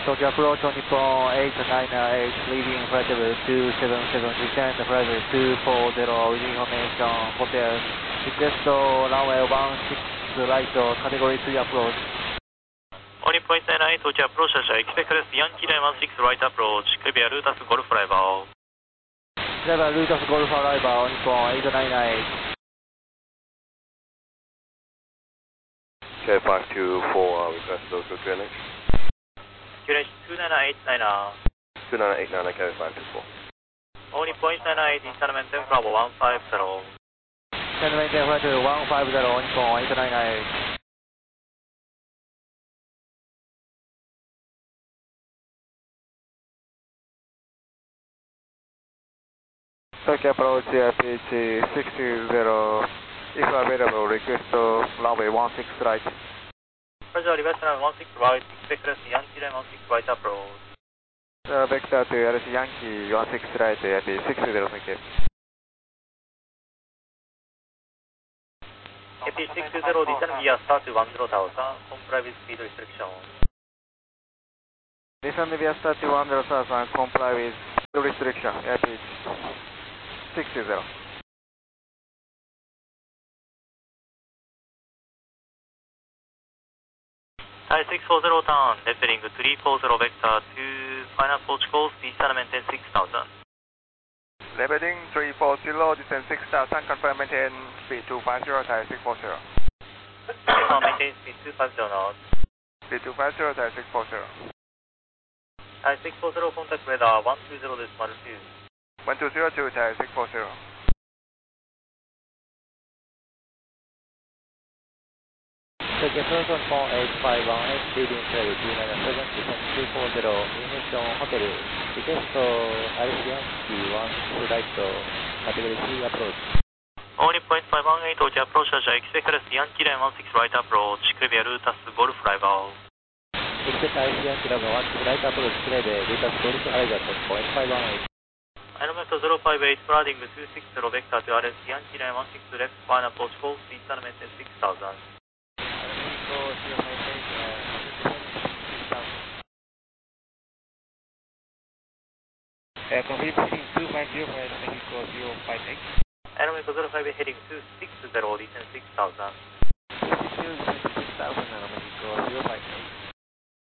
Tokyo approach on Nippon 898, leaving flight level 277, descend flight level 240 with information, hotel, request runway 16 right, category 3 approach. On Nippon 898, Tokyo approach, expect Yankee 16 right approach, clear Lutas Golf arrival. Clear Lutas Golf arrival on Nippon 898. K524, request local QNH. QNH 2989. 2989, K524. On Nippon 898, internal maintain Bravo 150. Internal maintain flight level 150 on Nippon 898. Tokyo approach PH 60, if available, request runway 16 right. Roger, request runway 16 right, expect Yankee 16 right approach. Vector to RC Yankee 16 right, AP 60, thank you. AP 60, descend via start to 10,000, comply with speed restriction. Descend via start to 10,000, comply with speed restriction, AP 60. Thai 640 turn, leveling 340 vector to final approach course, descend maintain 6000. Leveling 340, descend 6000, confirm maintain speed 250, Thai 640. Confirm maintain speed 250 knots. Speed 250, Thai 640. Thai 640, contact radar 120.2. 1202, Thai 640. Tokyo approach on Nippon 8518, leading flight 297, descend 240, information hotel, request RC Yankee 16 right, category 3 approach. On Nippon 8518, Tokyo approach, expect Yankee 16 right approach, clear Lutas Golf arrival. Expect RC Yankee 16 right approach, clear Lutas Golf arrival on Nippon 8518. Aerometer 058, flooding 260 vector to RS Yankee 16 left, final approach course, descend maintain 6000. Confirm heading 250 for Mexico 058. Aerometer 05 heading 260, descend 6000. 260, descend 6000, Mexico 058.